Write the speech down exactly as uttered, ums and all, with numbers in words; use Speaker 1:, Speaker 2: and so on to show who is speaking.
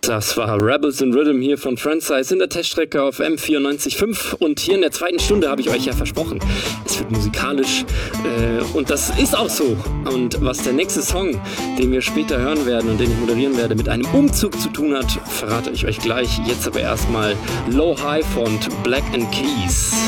Speaker 1: Das war Rebels in Rhythm hier von Franchise in der Teststrecke auf M vierundneunzig Komma fünf und hier in der zweiten Stunde habe ich euch ja versprochen, es wird musikalisch äh, und das ist auch so. Und was der nächste Song, den wir später hören werden und den ich moderieren werde, mit einem Umzug zu tun hat, verrate ich euch gleich. Jetzt aber erstmal Low High von Black and Keys.